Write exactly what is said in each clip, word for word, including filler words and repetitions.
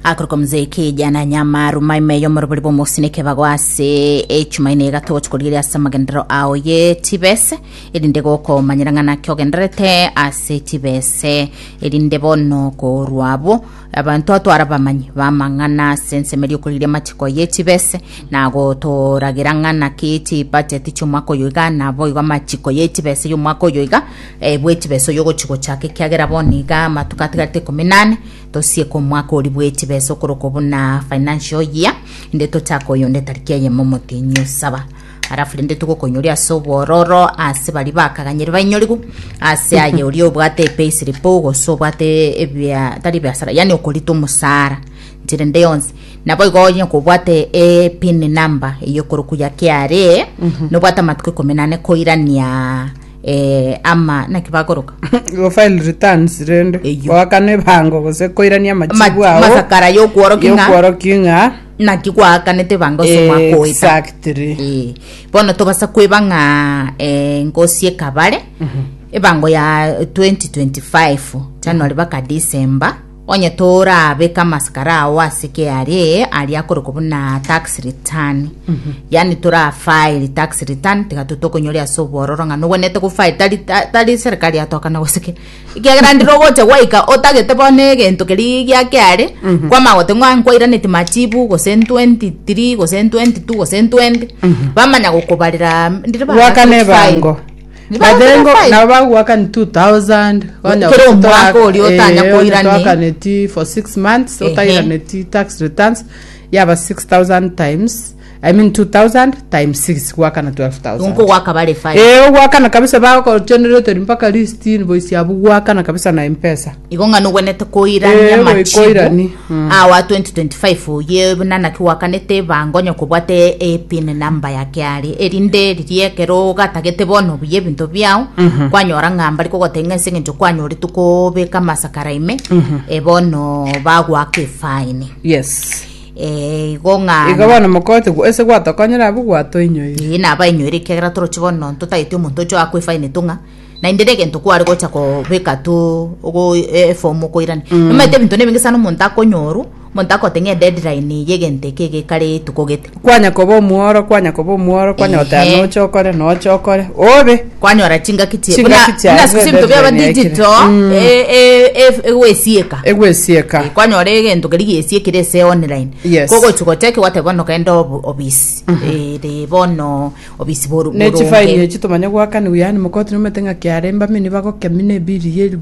Akruko mzee kijana Nyamaru maime yomorobuli bomusineke bagwase echumaine gato chukulire asamagendero awo ye tibese elinde goko manyirangana kyogenderete ase tibese elinde bono ko rwabo abantu atwara bamanyi bamangana sense meri okulire matiko ye tibese nago toragirangana kiti budget chumako yoiga nabo iga matiko ye tibese yumako yoiga e bwetibese yogo chiko chake kyagera boniga matukatigate kuminane tosie ko mwako olibweti beso kurokobuna financial year inde totako yonde tarikia ye momotinyo saba arafu inde tuko konyoria sobororo ase bali bakaganyira banyorigu ase aye uri obwate payslip go so bwate ebya tari byasara yani okolito musara ndire ndeyonse nabo igoye ko bwate e pin number iyo kurukuya kyare no bwata matuko komenane koirania eh ama nakibagoroka go file returns rende wakane bango gose koirania machibu awo masakara yo kworokinga yo kworokinga nakikwa kanete bango so makoita exactly eh bono to basa kwebanga eh ngosie kabale ebango ya twenty twenty-five January baka December onye tora abeka maskara wasike ari ari akorokobuna tax return mm -hmm. yani tora file tax return tikatotoko nyori asobororo ngano wenete ku file tali tali serikali atoka na wasike ikigrandiro gote waika otagete bone gento keri gyake ari mm -hmm. kwa magote ngwankwa iraneti machibu go sen twenty-three go sen twenty-two go sen twenty mm -hmm. bamanya gokobarira ndire ba wakane bango Badengo na bagu wakani two thousand wanya mwako uliotanya koirani wakaneti for six months otairani tax returns yaba six thousand times I mean two thousand times six wakana twelve thousand unko wakabale five eh wakana kabisa bako generator mpaka list invoice yabu wakana kabisa na M-Pesa igonga no wenete koirani ya machibu awa twenty twenty-five ye nana kiwakanete bangonya kubwate e pin number yake ari erinde riekero gatagete bono biye bintu byao kwanyora ngamba riko gotengense njo kwanyori tuko beka masakaraime e bono bagwake fine yes eh gonga igabana mokote ese gwata kanyara bugwato inyo ina ba inyo rikegera toro chibono tutaite umuntu cyo akwe fine tunga na inderege ntuko ari gocha ko beka tu ugo e form ko irani nomete bintu nebingisana umuntu akonyoru umuntu akotenge deadline yegente kege kare tukogete kwanya kobo muoro kwanya kobo muoro kwanya otano chokore no chokore obe kwanyora chinga kitie na sisimto bya digital e e ewesieka ewesieka kwanyora egento keri yesiekire se online kogo chuko cheke wate bono kendo obisi e de bono obisi boru ne chifine chitomanya gwakani uyani mukoti nometenga kyaremba mini bako kemine biri ye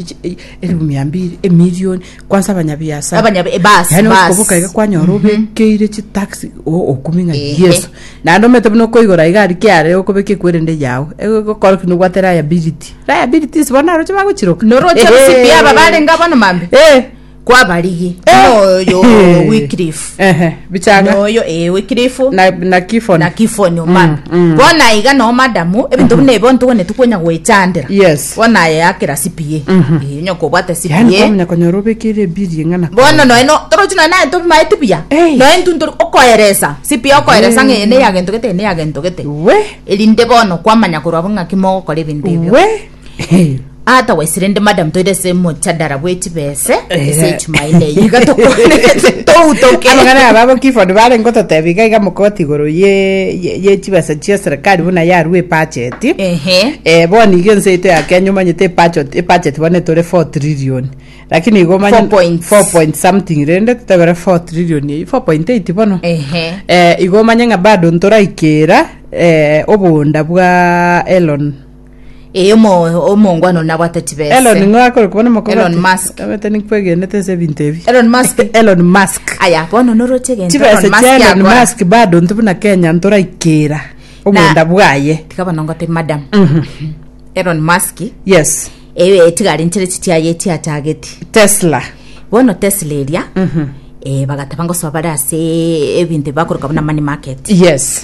elfu mia mbili e million kwanza abanyabiasa abanyabe bas yani kubuka kwanyora ube keire chi taxi o okuminga yeso na ndo mete bino koigora igari kyare okobeke kwerende yawo ego korki no gwatera liability liabilities bonaro chibago chiroka no rocha sipia babale ngabano mambe eh kwa baligi no yo Wycliffe eh bichanga no yo eh Wycliffe na na kifo na kifo ni umama bona iga no madamu ebintu bine bonto wone tukonya gwechandira yes bona yakira sipie eh nyoko bwata sipie yani komnya konyorobe kire biri ngana bona no no torochuna na to maite pia no entu ntur okoeresa sipie okoeresa ngene yagento gete ne yagento gete we elinde bono kwamanya kurwabunga kimoko kole bindibyo we ata wesirende madam toide se mochadara bweti bese ese chumaile yigato to utoke amagana babo kifo ndibale ngoto tebiga iga mukoti goro ye ye chibasa chia serikali buna yarwe budget ehe eh boni gense ite akenyuma nyete budget budget bone tore four trillion lakini igo manya four point something rende tutabara four trillion four point eight bono ehe eh igo manya ngabado ntora ikera eh obunda bwa Elon e omo omo ngwano na batati bese Elon ngako kubona makobati Elon Musk abetani kwege nete seven tevi Elon Musk Elon Musk aya bono noroche gento Elon Musk Elon Musk bado ntubuna Kenya ntora ikera obunda bwaye tikaba ngote madam Elon Musk yes ewe tigari ntire chitia yeti target Tesla bono Tesla elia eh bagatabanga so barase ebintu bakoroka buna money market yes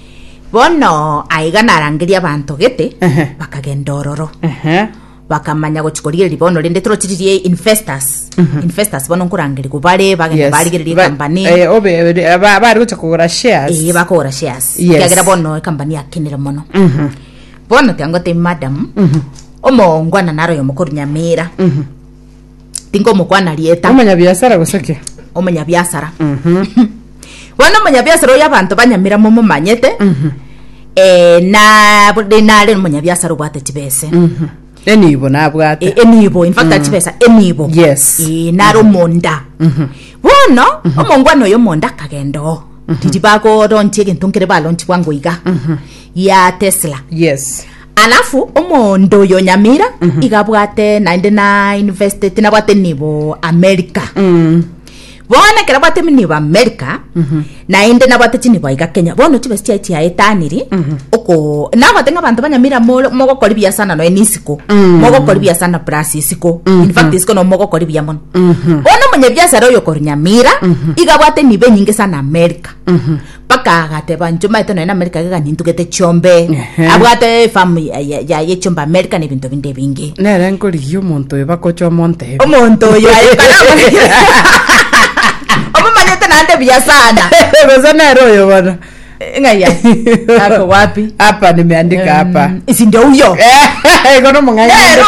bono aiga narangiria abantu gete bakagenda ororo bakamanya gochikorie libono rende trochiririe investors investors bono nkurangiri kubare bagenda barigirira company eh obe bari gocha kugura shares eh bakora shares yagira bono company akinira mono bono tangote madam omo ngwana naro yo mukuru nyamira tingo mukwana lieta umanya biashara guseke omanya biasara Mhm. Bono omanya biasara oyo abantu banyamira momo manyete Mhm. eh na bude nale omanya biasara obwate chibese Mhm. Enibo nabwate. E- enibo in fact chibesa enibo Yes. e naro monda Mhm. bono omongwano oyo monda kagendo titi bako ronche gentungere balonchi kwangoiga ya Tesla Yes. alafu omondo yo nyamira igabwate ninety-nine invested nabwate nibo America Mm. bona kera bwate nibo America na inde nabwate chinibo iga Kenya bono chibesi chai chai etaniri oko nabwate ngabantu banyamira mogo kolibia sana no enisiko mogo kolibia sana plus isiko in fact isiko no mogo kolibia mono bono mwenye biashara yo kornyamira igabwate nibe nyingi sana America paka gate banjo maito na America gaga nintugete chombe abwate fam ya ya ye chomba America ni bintu binde bingi Nere nkoriyo omonto ebakocho monte. omonto yo ayo kana omo manyete nande bia sana Beza nero yo bana. ngaya ako wapi Hapa nimeandika hapa. isi ndio huyo Ego no monganya. nero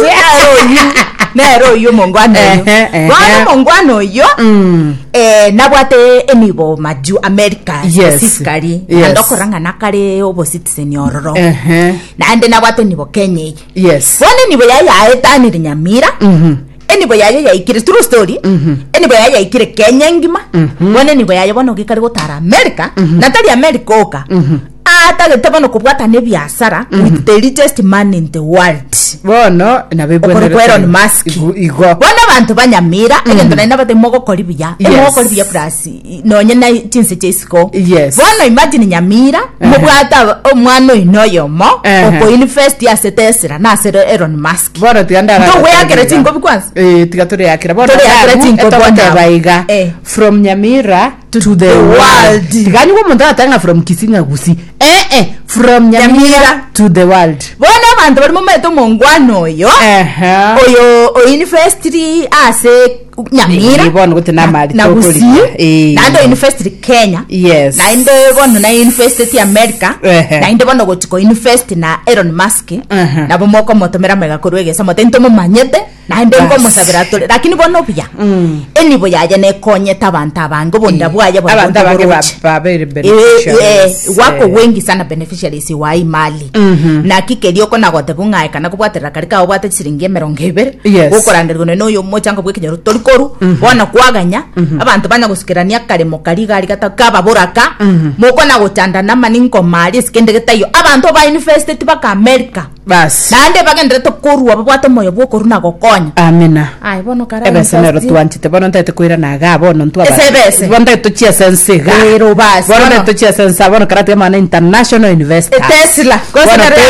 nero nero yo mongwano yo Ehe, ehe. bwana mongwano yo Mm. eh nabwate enibo maju America Yes. specifically Yes. ndokoranga nakare obo citizen yororo Ehe. nande nabwate nibo Kenya Yes. bwana nibo ya ya etaniri nyamira Mhm. enibo ya ya ikire true story enibo ya ya ikire Kenya ngima bwana nibo ya bono gikari gutara America natali America oka ata getebono kubwata ne biasara with the richest man in the world Bono na bebwene. Okoro Elon Musk. Igo. bona abantu banyamira egento naina bate mogo kolibia Yes. mogo kolibia plus no nyena chinse chesiko Yes. bona imagine nyamira mubwata omwana inoyo mo Uh-huh. oko invest ya Tesla na sero Elon Musk Bono tiandara. ndo we akere chingo bikwanza Eh, tigatore yakira. Bono Tore yakira chingo bona. baiga. Eh. From Nyamira to, To the, the world. world. Tiganyi wo muntu atanga from Kisinga gusi. Eh eh, from Nyamira, Nyamira. to the world. bona abantu bari mumeto mongwano oyo Aha. oyo o university ase nyamira Ni bono kuti na mali na tokoli. gusi Eh. na ndo university Kenya Yes. na ndo bono na university America Ehe. na ndo bono gotiko university na Elon Musk Ehe. na bomoko motomera mega kurwege samo tento manyete na ndo ngo musabira tole lakini bono bya enibo yaje ne konyeta abantu abango bonda bwaje bono Abantu abange boruche. babere Eh, eh, beneficiaries. wako Eh. wengi sana beneficiaries wa imali na kikerio kona gote bungae kana kubwatira karika obwate siringi mirongo ibiri Yes. ukorandirwa no yo mochango bwekinyoro torikoru bona kwaganya abantu banya gusikirania kare mokariga ari gata kaba buraka moko na gochanda na maninko mali skende getayo abantu ba university baka America Bas. nande bagendere to korwa babwate moyo bwokoru na gokonya Amina. ai bono kara Ebe senero tuanchite bono ntete kuira na ga bono ntwa. Ese bese. Bono ntete chia sensiga. Pero bas, Bono bono. ntete chia sensa bono karate mana international university. Tesla Bono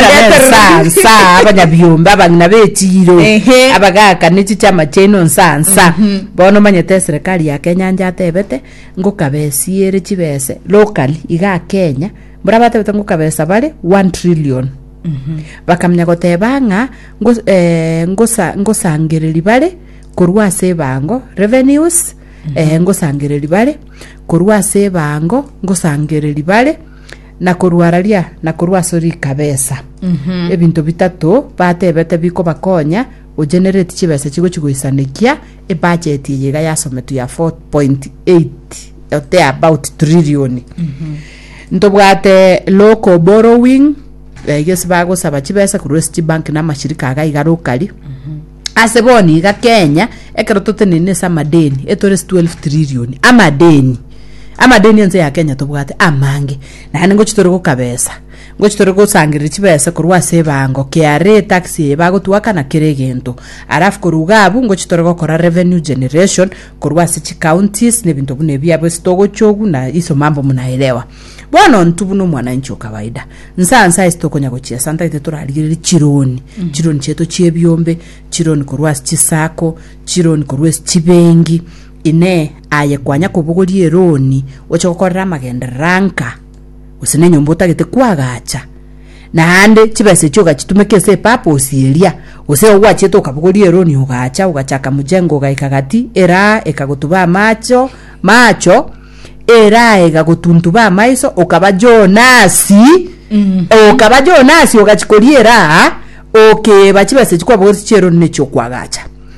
tera nsa abanya byumba abangina betiro. Ehe. Abagaka niki chama cheno nsansa. Bono manyete serikali ya Kenya njatebete ngukabesiere chibese locally iga Kenya. Murabate bete ngukabesa bale one trillion. Bakamnya gotebanga ngo eh ngosa ngosangereri bale kurwa sebango revenues eh ngosangereri bale kurwa sebango ngosangereri bale na kurwararia na kurwa sori kabesa ebintu bitatu batebete biko bakonya o generate chibesa chigo chiguisanikia e budget yiga yasometu ya four point eight ote about trillion ntobwate local borrowing yes bago saba chibesa ku West Bank na mashirika aga igarukari aseboni ga Kenya ekero totenene sa madeni etores twelve trillion amadeni amadeni enze ya Kenya tobwate amange na ngo chitoro go kabesa ngo chitoro go sangire chibesa kurwa sebango kiare taxi bago tuaka na kiregento arafu kurugabu ngo chitoro go kora revenue generation kurwa sichi counties ne bintu bune bya bestogo chogu na iso mambo munaelewa bwana ntubuno mwananchi wa kawaida nsansa istokonya gochia santa ite turarigire chironi mm. chironi cheto chebyombe chironi kurwa chisako chironi kurwa chibengi ine aye kwanya kubuguri eroni ochokorera magenda ranka usine nyombo gite kwagacha na hande chibese choga chitumekese papo sielia use wache to kabuguri eroni ugacha ugachaka mujengo gaikagati era ekagutuba macho macho era ega gutuntuba maiso okaba Jonasi mm -hmm. okaba Jonasi ogachikoriera oke bachibase chikwa bogoti chero necho kwagacha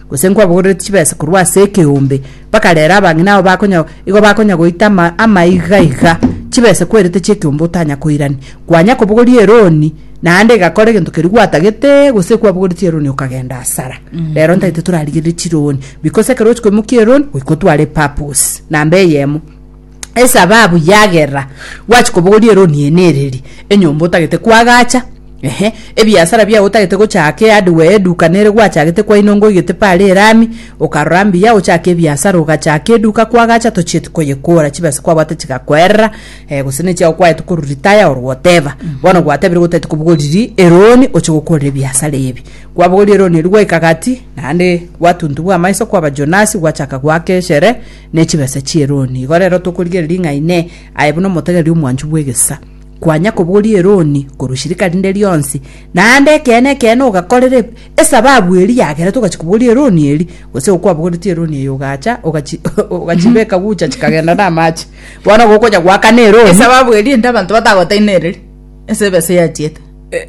gusengwa bugore chibese kurwa seke umbe paka lera bangi nao bakonya igo bakonya goita ama, ama iga iga chibese kwerete cheke umbe utanya kuirani kwanya kubugori eroni na ande gakore gento kirigwata gete gusekwa bugori tieroni ukagenda asara mm. Lero ntaite turarigire chironi because keroch ko mukieroni wikotware purpose na mbe yemu esababu yagera wachi kubugori eroni enereri enyombo utagete kwagacha ehe ebiasara bya utagete gochake adwe eduka nere gwachagete kwa inongo igete pale rami ukarambi ya uchake biasara ugachake eduka kwagacha tochete koyekora chibase kwa bata chikakwera eh gusene cha kwa etukuru retire or whatever bono gwatebere gutete kubugoriri eroni ochogokore biasara ebi kwa bugori eroni rwo ikagati nande watu ndu wa maiso kwa bajonasi gwachaka gwake shere ne chibase chieroni igorero tukurigeri ngaine aibuno motegeri umwanju bwegesa kwanya kubugori eroni kurushirika rinde lyonsi nande kene kene ugakorere esababu eri yagera tukachikubugori eroni eri gose ukwa bugori eroni yogacha ugachi ugachibeka gucha chikagenda na machi bwana gokonya gwakane eroni esababu eri ndabantu batagotainere esebese yachete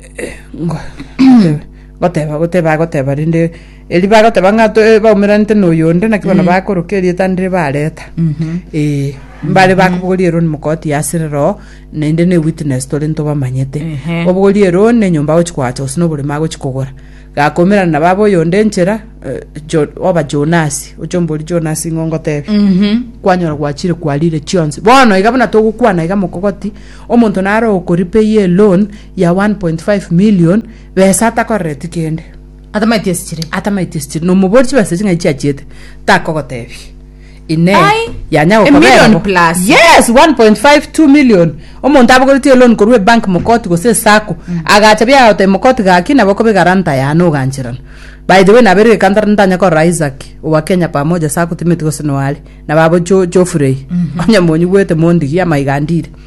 goteba goteba goteba rinde eri bagoteba ngato baumiranite no yonde nakibona bakorokerie tandire bareta eh mbale bakubugori eroni mukoti yasirero nende ne witness story nto bamanyete obugori eroni ne nyumba ochikwacha osino buri mago chikogora gakomera na babo yonde nchera oba Jonas ochombori Jonas ngongo tebe kwanyora gwachire kwalire chionse bono igabona to gukwana igamukogoti omuntu naro okoripeye loan ya one point five million besa takoreti kende atamaitiesire atamaitiesire no mubori chibase chinga chiachete takogotebi ine yanya a million plus yes one point five two million omuntu abogoriti loan korwe bank mukoti gose sako mm. agacha bya ote mukoti gakina bako be garanta ya no ganchirana by the way na bere kandara ndanya ko Isaac wa Kenya pamoja sako timeti gose no wali na babo jo jo free mm -hmm. Onya monyi wete mondi ya maigandire